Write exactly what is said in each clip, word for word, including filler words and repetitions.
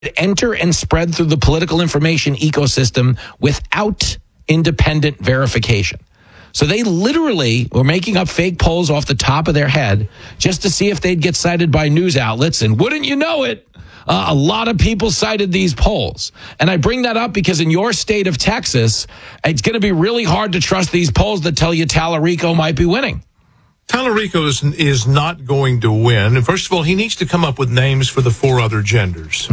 enter and spread through the political information ecosystem without independent verification. So they literally were making up fake polls off the top of their head just to see if they'd get cited by news outlets. And wouldn't you know it, uh, a lot of people cited these polls. And I bring that up because in your state of Texas, it's going to be really hard to trust these polls that tell you Tallarico might be winning. Tallarico is, is not going to win. And first of all, he needs to come up with names for the four other genders.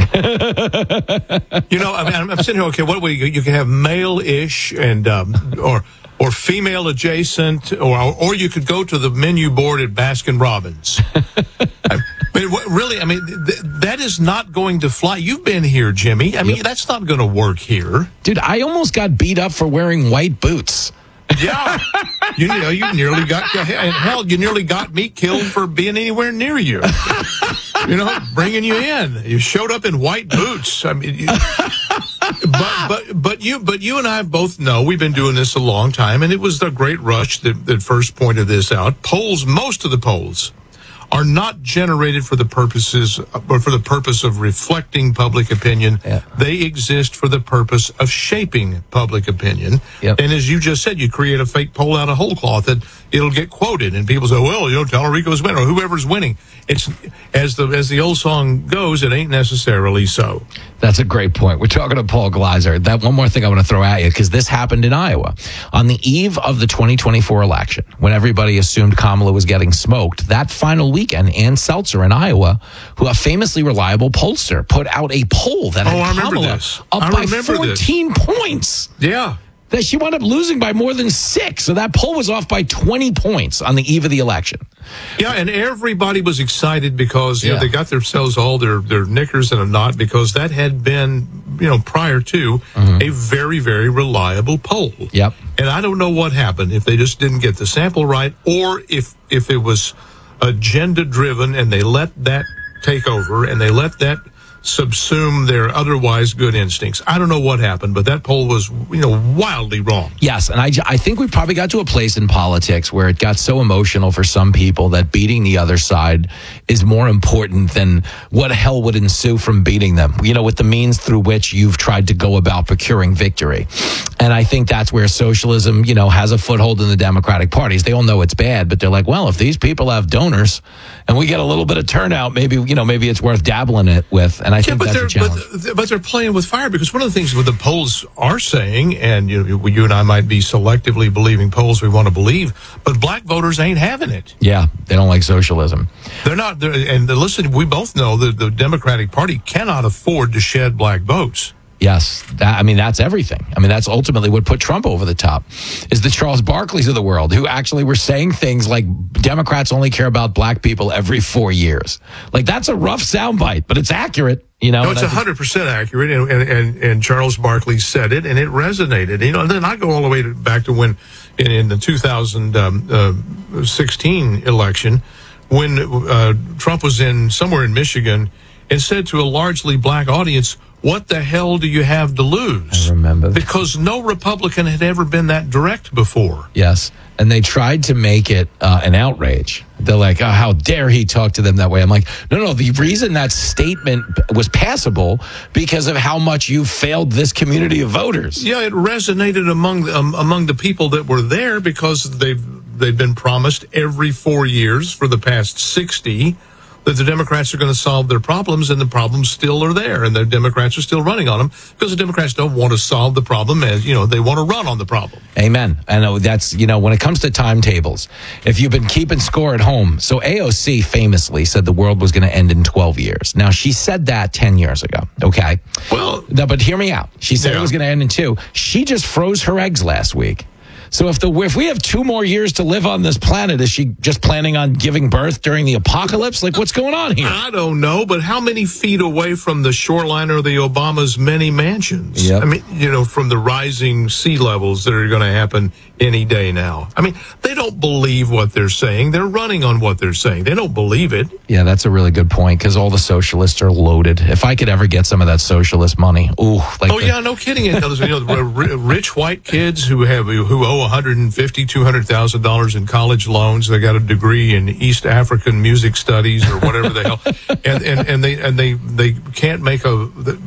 you know, I mean, I'm, I'm sitting here, okay, what you, you can have male-ish and, um, or, or female adjacent, or, or you could go to the menu board at Baskin Robbins. I mean, what, really, I mean, th- that is not going to fly. You've been here, Jimmy. I mean, yep. That's not going to work here. Dude, I almost got beat up for wearing white boots. Yeah, you know, you nearly got, and hell, you nearly got me killed for being anywhere near you. You know, bringing you in. You showed up in white boots. I mean, you, but but but you but you and I both know we've been doing this a long time, and it was the Great Rush that, that first pointed this out. Polls, most of the polls, are not generated for the purposes or for the purpose of reflecting public opinion. Yeah. They exist for the purpose of shaping public opinion. Yep. And as you just said, you create a fake poll out of whole cloth that it'll get quoted, and people say, "Well, you know, Tallarico's winning, or whoever's winning." It's as the as the old song goes, it ain't necessarily so. That's a great point. We're talking to Paul Gleiser. That one more thing I want to throw at you, because this happened in Iowa. On the eve of the twenty twenty-four election, when everybody assumed Kamala was getting smoked, that final weekend, Ann Seltzer in Iowa, who a famously reliable pollster, put out a poll that had oh, I Kamala this. up I by fourteen this. points. Yeah. That she wound up losing by more than six. So that poll was off by twenty points on the eve of the election. Yeah, and everybody was excited because you yeah. know, they got themselves all their, their knickers in a knot, because that had been, you know, prior to mm-hmm. a very, very reliable poll. Yep. And I don't know what happened, if they just didn't get the sample right, or if if it was agenda driven and they let that take over and they let that subsume their otherwise good instincts. I don't know what happened, but that poll was, you know, wildly wrong. Yes, and I, I think we probably got to a place in politics where it got so emotional for some people that beating the other side is more important than what hell would ensue from beating them, you know, with the means through which you've tried to go about procuring victory. And I think that's where socialism, you know, has a foothold in the Democratic parties. They all know it's bad, but they're like, well, if these people have donors and we get a little bit of turnout, maybe, you know, maybe it's worth dabbling it with. And I yeah, think but that's they're, a challenge. But, but they're playing with fire, because one of the things that the polls are saying, and you know, you and I might be selectively believing polls we want to believe, but black voters ain't having it. Yeah, they don't like socialism. They're not. They're, and listen, we both know that the Democratic Party cannot afford to shed black votes. Yes, that, I mean, that's everything. I mean, that's ultimately what put Trump over the top, is the Charles Barkleys of the world, who actually were saying things like Democrats only care about black people every four years. Like, that's a rough soundbite, but it's accurate. You know, no, it's one hundred percent accurate, and, and, and, and Charles Barkley said it, and it resonated. You know, and then I go all the way to, back to when, in, in the two thousand sixteen election, when uh, Trump was in somewhere in Michigan and said to a largely black audience, "What the hell do you have to lose?" I remember that. Because no Republican had ever been that direct before. Yes, and they tried to make it uh, an outrage. They're like, oh, how dare he talk to them that way? I'm like, no, no, the reason that statement was passable because of how much you failed this community of voters. Yeah, it resonated among um, among the people that were there, because they've they've been promised every four years for the past sixty that the Democrats are going to solve their problems, and the problems still are there, and the Democrats are still running on them, because the Democrats don't want to solve the problem, as you know, they want to run on the problem. Amen. I know that's, you know, when it comes to timetables, if you've been keeping score at home, so A O C famously said the world was going to end in twelve years. Now, she said that ten years ago, okay? Well, no, but hear me out. She said yeah. it was going to end in two. She just froze her eggs last week. So if the if we have two more years to live on this planet, is she just planning on giving birth during the apocalypse? Like, what's going on here? I don't know, but how many feet away from the shoreline are the Obama's many mansions? Yep. I mean, you know, from the rising sea levels that are going to happen any day now. I mean, they don't believe what they're saying. They're running on what they're saying. They don't believe it. Yeah, that's a really good point, because all the socialists are loaded. If I could ever get some of that socialist money, ooh. Like oh, the- yeah, no kidding. You know, the rich white kids who have who owe owe one hundred fifty thousand dollars, two hundred thousand dollars in college loans. They got a degree in East African music studies or whatever the hell, and and and they and they they can't make a